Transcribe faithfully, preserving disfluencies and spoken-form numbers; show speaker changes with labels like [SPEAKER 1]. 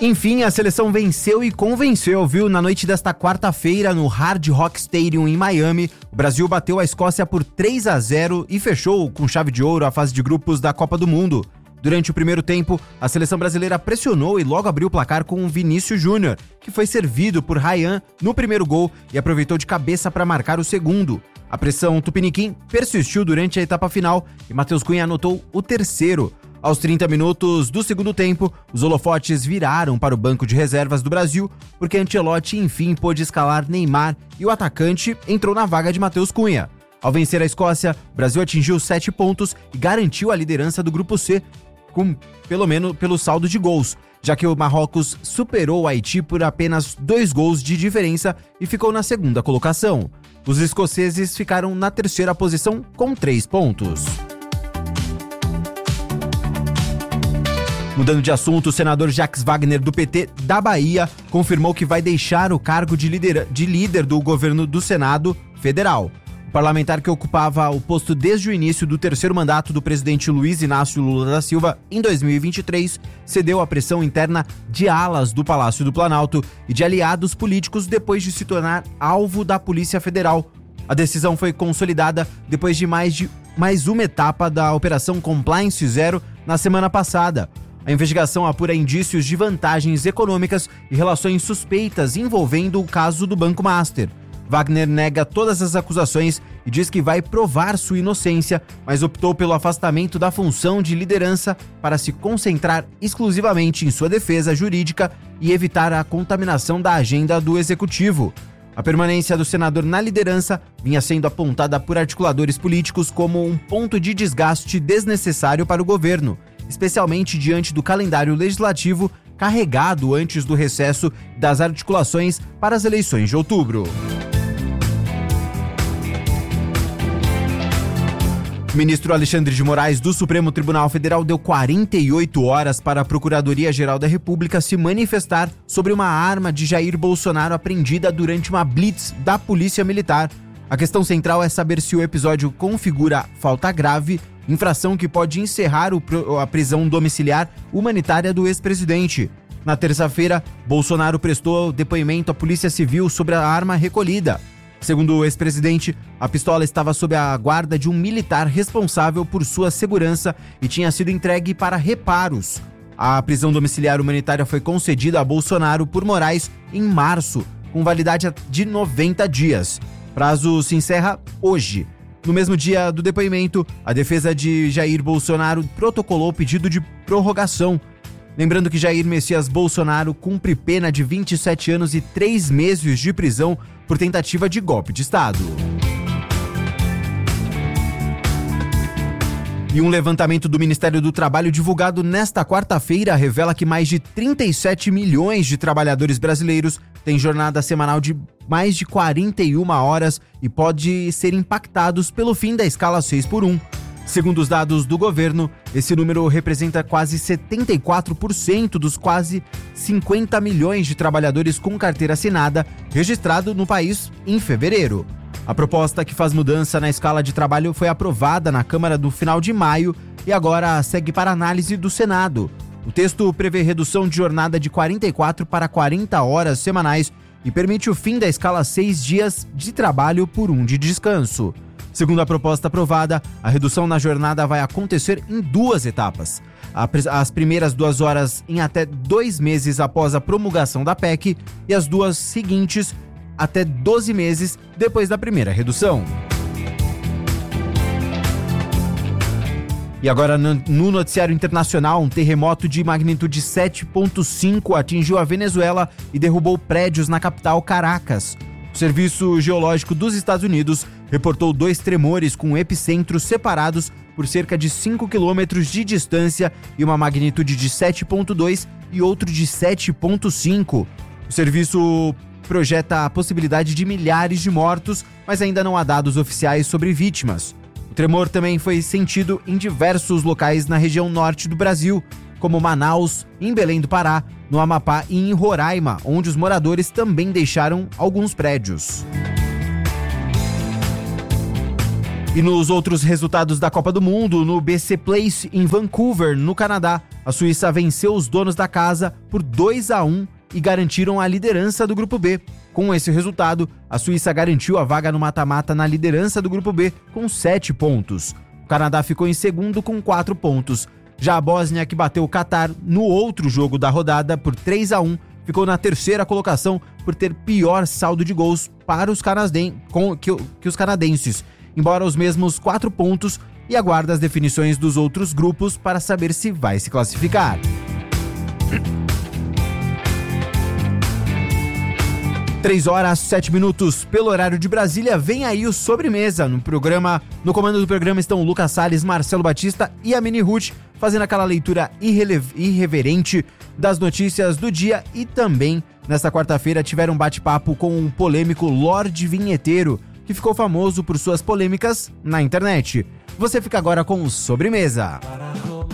[SPEAKER 1] Enfim, a seleção venceu e convenceu, viu? Na noite desta quarta-feira, no Hard Rock Stadium em Miami, o Brasil bateu a Escócia por três a zero e fechou com chave de ouro a fase de grupos da Copa do Mundo. Durante o primeiro tempo, a seleção brasileira pressionou e logo abriu o placar com o Vinícius Júnior, que foi servido por Ryan no primeiro gol e aproveitou de cabeça para marcar o segundo. A pressão tupiniquim persistiu durante a etapa final e Matheus Cunha anotou o terceiro. Aos trinta minutos do segundo tempo, os holofotes viraram para o banco de reservas do Brasil, porque Ancelotti enfim pôde escalar Neymar e o atacante entrou na vaga de Matheus Cunha. Ao vencer a Escócia, o Brasil atingiu sete pontos e garantiu a liderança do Grupo C, com pelo menos pelo saldo de gols, já que o Marrocos superou o Haiti por apenas dois gols de diferença e ficou na segunda colocação. Os escoceses ficaram na terceira posição com três pontos. Mudando de assunto, o senador Jacques Wagner, do P T da Bahia, confirmou que vai deixar o cargo de líder, de líder do governo do Senado Federal. O parlamentar, que ocupava o posto desde o início do terceiro mandato do presidente Luiz Inácio Lula da Silva, em dois mil e vinte e três, cedeu à pressão interna de alas do Palácio do Planalto e de aliados políticos depois de se tornar alvo da Polícia Federal. A decisão foi consolidada depois de mais, de mais uma etapa da Operação Compliance Zero na semana passada. A investigação apura indícios de vantagens econômicas e relações suspeitas envolvendo o caso do Banco Master. Wagner nega todas as acusações e diz que vai provar sua inocência, mas optou pelo afastamento da função de liderança para se concentrar exclusivamente em sua defesa jurídica e evitar a contaminação da agenda do executivo. A permanência do senador na liderança vinha sendo apontada por articuladores políticos como um ponto de desgaste desnecessário para o governo, especialmente diante do calendário legislativo carregado antes do recesso das articulações para as eleições de outubro. O ministro Alexandre de Moraes, do Supremo Tribunal Federal, deu quarenta e oito horas para a Procuradoria-Geral da República se manifestar sobre uma arma de Jair Bolsonaro apreendida durante uma blitz da Polícia Militar. A questão central é saber se o episódio configura falta grave, infração que pode encerrar o, a prisão domiciliar humanitária do ex-presidente. Na terça-feira, Bolsonaro prestou depoimento à Polícia Civil sobre a arma recolhida. Segundo o ex-presidente, a pistola estava sob a guarda de um militar responsável por sua segurança e tinha sido entregue para reparos. A prisão domiciliar humanitária foi concedida a Bolsonaro por Moraes em março, com validade de noventa dias. Prazo se encerra hoje. No mesmo dia do depoimento, a defesa de Jair Bolsonaro protocolou pedido de prorrogação. Lembrando que Jair Messias Bolsonaro cumpre pena de vinte e sete anos e três meses de prisão por tentativa de golpe de Estado. E um levantamento do Ministério do Trabalho divulgado nesta quarta-feira revela que mais de trinta e sete milhões de trabalhadores brasileiros têm jornada semanal de mais de quarenta e uma horas e pode ser impactados pelo fim da escala seis por um. Segundo os dados do governo, esse número representa quase setenta e quatro por cento dos quase cinquenta milhões de trabalhadores com carteira assinada registrado no país em fevereiro. A proposta que faz mudança na escala de trabalho foi aprovada na Câmara no final de maio e agora segue para análise do Senado. O texto prevê redução de jornada de quarenta e quatro para quarenta horas semanais e permite o fim da escala seis dias de trabalho por um de descanso. Segundo a proposta aprovada, a redução na jornada vai acontecer em duas etapas. As primeiras duas horas em até dois meses após a promulgação da P E C e as duas seguintes até doze meses depois da primeira redução. E agora, no noticiário internacional, um terremoto de magnitude sete ponto cinco atingiu a Venezuela e derrubou prédios na capital Caracas. O Serviço Geológico dos Estados Unidos reportou dois tremores com epicentros separados por cerca de cinco quilômetros de distância e uma magnitude de sete ponto dois e outro de sete ponto cinco. O serviço projeta a possibilidade de milhares de mortos, mas ainda não há dados oficiais sobre vítimas. O tremor também foi sentido em diversos locais na região norte do Brasil, como Manaus, em Belém do Pará, no Amapá e em Roraima, onde os moradores também deixaram alguns prédios. E nos outros resultados da Copa do Mundo, no B C Place, em Vancouver, no Canadá, a Suíça venceu os donos da casa por dois a um e garantiram a liderança do Grupo B. Com esse resultado, a Suíça garantiu a vaga no mata-mata na liderança do Grupo B com sete pontos. O Canadá ficou em segundo com quatro pontos. Já a Bósnia, que bateu o Catar no outro jogo da rodada por três a um, ficou na terceira colocação por ter pior saldo de gols para os canaden- com, que, que os canadenses, embora os mesmos quatro pontos, e aguarda as definições dos outros grupos para saber se vai se classificar. três horas, sete minutos, pelo horário de Brasília, vem aí o Sobremesa. No programa, no comando do programa estão o Lucas Salles, Marcelo Batista e a Mini Ruth, fazendo aquela leitura irrele- irreverente das notícias do dia, e também, nesta quarta-feira, tiveram um bate-papo com um polêmico Lorde Vinheteiro, que ficou famoso por suas polêmicas na internet. Você fica agora com o Sobremesa.